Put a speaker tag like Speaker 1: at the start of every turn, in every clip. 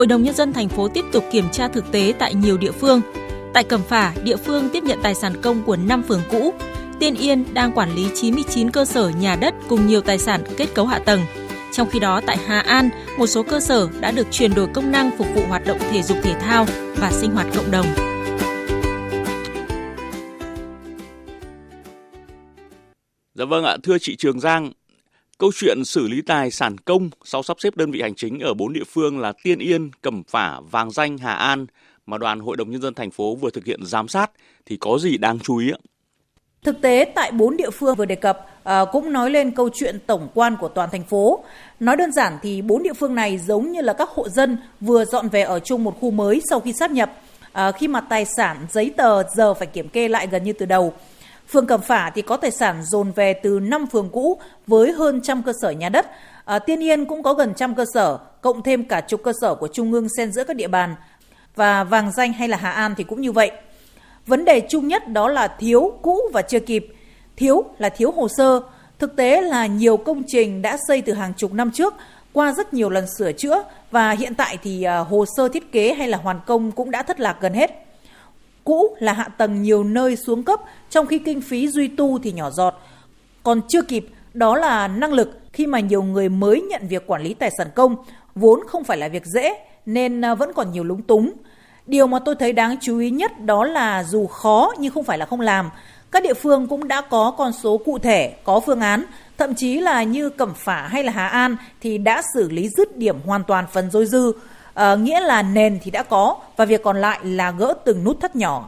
Speaker 1: Hội đồng Nhân dân thành phố tiếp tục kiểm tra thực tế tại nhiều địa phương. Tại Cẩm Phả, địa phương tiếp nhận tài sản công của 5 phường cũ. Tiên Yên đang quản lý 99 cơ sở nhà đất cùng nhiều tài sản kết cấu hạ tầng. Trong khi đó, tại Hà An, một số cơ sở đã được chuyển đổi công năng phục vụ hoạt động thể dục thể thao và sinh hoạt cộng đồng.
Speaker 2: Dạ vâng ạ, thưa chị Trường Giang, câu chuyện xử lý tài sản công sau sắp xếp đơn vị hành chính ở 4 địa phương là Tiên Yên, Cẩm Phả, Vàng Ranh, Hà An mà Đoàn Hội đồng Nhân dân thành phố vừa thực hiện giám sát thì có gì đáng chú ý ạ?
Speaker 3: Thực tế tại 4 địa phương vừa đề cập cũng nói lên câu chuyện tổng quan của toàn thành phố. Nói đơn giản thì 4 địa phương này giống như là các hộ dân vừa dọn về ở chung một khu mới sau khi sáp nhập. Khi mà tài sản, giấy tờ giờ phải kiểm kê lại gần như từ đầu. Phường Cẩm Phả thì có tài sản dồn về từ 5 phường cũ với hơn 100 cơ sở nhà đất. Tiên Yên cũng có gần 100 cơ sở, cộng thêm cả chục cơ sở của Trung ương xen giữa các địa bàn. Và Vàng Ranh hay là Hà An thì cũng như vậy. Vấn đề chung nhất đó là thiếu, cũ và chưa kịp. Thiếu là thiếu hồ sơ. Thực tế là nhiều công trình đã xây từ hàng chục năm trước, qua rất nhiều lần sửa chữa và hiện tại thì hồ sơ thiết kế hay là hoàn công cũng đã thất lạc gần hết. Cũ là hạ tầng nhiều nơi xuống cấp, trong khi kinh phí duy tu thì nhỏ giọt. Còn chưa kịp đó là năng lực, khi mà nhiều người mới nhận việc quản lý tài sản công, vốn không phải là việc dễ nên vẫn còn nhiều lúng túng. Điều mà tôi thấy đáng chú ý nhất đó là dù khó nhưng không phải là không làm. Các địa phương cũng đã có con số cụ thể, có phương án, thậm chí là như Cẩm Phả hay là Hà An thì đã xử lý dứt điểm hoàn toàn phần dôi dư. Nghĩa là nền thì đã có và việc còn lại là gỡ từng nút thắt nhỏ.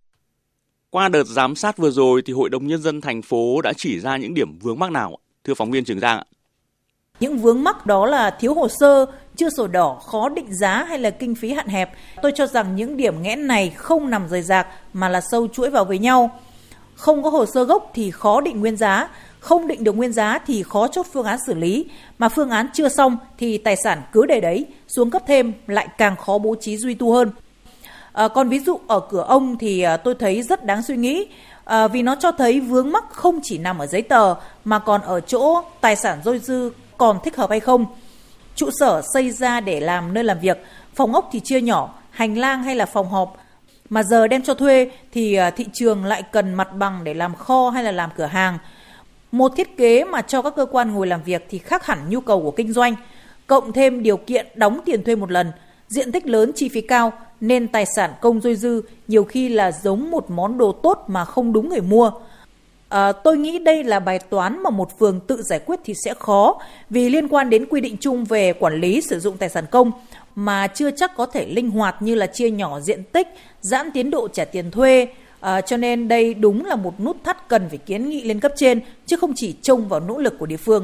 Speaker 2: Qua đợt giám sát vừa rồi thì Hội đồng Nhân dân thành phố đã chỉ ra những điểm vướng mắc nào? Thưa phóng viên Trường Giang ạ.
Speaker 3: Những vướng mắc đó là thiếu hồ sơ, chưa sổ đỏ, khó định giá hay là kinh phí hạn hẹp. Tôi cho rằng những điểm nghẽn này không nằm rời rạc mà là sâu chuỗi vào với nhau. Không có hồ sơ gốc thì khó định nguyên giá, không định được nguyên giá thì khó chốt phương án xử lý, mà phương án chưa xong thì tài sản cứ để đấy, xuống cấp thêm lại càng khó bố trí duy tu hơn. Còn ví dụ ở Cửa Ông thì tôi thấy rất đáng suy nghĩ, vì nó cho thấy vướng mắc không chỉ nằm ở giấy tờ mà còn ở chỗ tài sản dôi dư còn thích hợp hay không. Trụ sở xây ra để làm nơi làm việc, phòng ốc thì chia nhỏ, hành lang hay là phòng họp, mà giờ đem cho thuê thì thị trường lại cần mặt bằng để làm kho hay là làm cửa hàng. Một thiết kế mà cho các cơ quan ngồi làm việc thì khác hẳn nhu cầu của kinh doanh, cộng thêm điều kiện đóng tiền thuê một lần, diện tích lớn chi phí cao nên tài sản công dôi dư nhiều khi là giống một món đồ tốt mà không đúng người mua. Tôi nghĩ đây là bài toán mà một phường tự giải quyết thì sẽ khó, vì liên quan đến quy định chung về quản lý sử dụng tài sản công mà chưa chắc có thể linh hoạt như là chia nhỏ diện tích, giãn tiến độ trả tiền thuê. Cho nên đây đúng là một nút thắt cần phải kiến nghị lên cấp trên, chứ không chỉ trông vào nỗ lực của địa phương.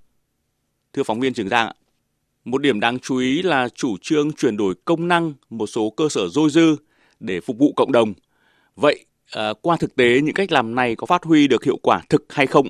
Speaker 2: Thưa phóng viên Trường Giang ạ, một điểm đáng chú ý là chủ trương chuyển đổi công năng một số cơ sở dôi dư để phục vụ cộng đồng. Vậy qua thực tế những cách làm này có phát huy được hiệu quả thực hay không?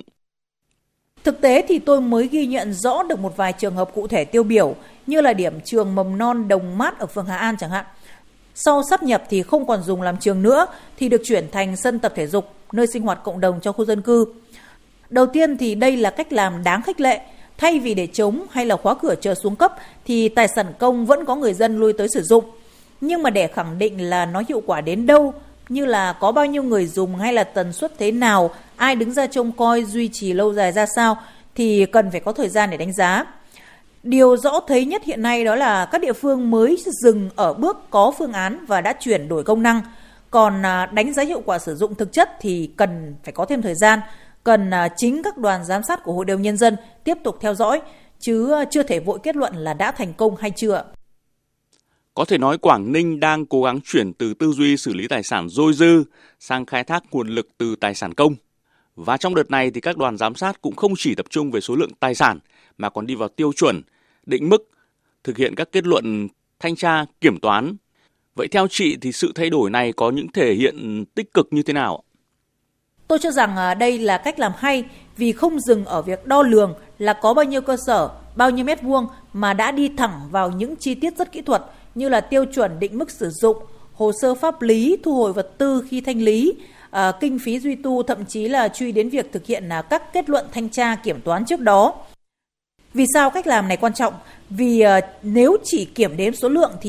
Speaker 3: Thực tế thì tôi mới ghi nhận rõ được một vài trường hợp cụ thể tiêu biểu, như là điểm trường mầm non Đồng Mát ở phường Hà An chẳng hạn. Sau sáp nhập thì không còn dùng làm trường nữa thì được chuyển thành sân tập thể dục, nơi sinh hoạt cộng đồng cho khu dân cư. Đầu tiên thì đây là cách làm đáng khích lệ. Thay vì để trống hay là khóa cửa chờ xuống cấp thì tài sản công vẫn có người dân lui tới sử dụng. Nhưng mà để khẳng định là nó hiệu quả đến đâu, như là có bao nhiêu người dùng hay là tần suất thế nào, ai đứng ra trông coi duy trì lâu dài ra sao thì cần phải có thời gian để đánh giá. Điều rõ thấy nhất hiện nay đó là các địa phương mới dừng ở bước có phương án và đã chuyển đổi công năng. Còn đánh giá hiệu quả sử dụng thực chất thì cần phải có thêm thời gian, cần chính các đoàn giám sát của Hội đồng Nhân dân tiếp tục theo dõi, chứ chưa thể vội kết luận là đã thành công hay chưa.
Speaker 2: Có thể nói Quảng Ninh đang cố gắng chuyển từ tư duy xử lý tài sản dôi dư sang khai thác nguồn lực từ tài sản công. Và trong đợt này thì các đoàn giám sát cũng không chỉ tập trung về số lượng tài sản mà còn đi vào tiêu chuẩn, định mức, thực hiện các kết luận thanh tra, kiểm toán. Vậy theo chị thì sự thay đổi này có những thể hiện tích cực như thế nào?
Speaker 3: Tôi cho rằng đây là cách làm hay vì không dừng ở việc đo lường là có bao nhiêu cơ sở, bao nhiêu mét vuông mà đã đi thẳng vào những chi tiết rất kỹ thuật như là tiêu chuẩn định mức sử dụng, hồ sơ pháp lý, thu hồi vật tư khi thanh lý, kinh phí duy tu, thậm chí là truy đến việc thực hiện các kết luận thanh tra kiểm toán trước đó. Vì sao cách làm này quan trọng? Vì nếu chỉ kiểm đếm số lượng thì